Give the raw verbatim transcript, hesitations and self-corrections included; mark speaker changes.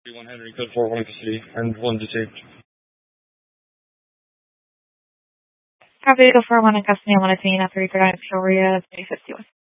Speaker 1: one Henry, code four one custody, and one detained.
Speaker 2: Copy, go for one in custody, one detained after Victoria, three fifty-one.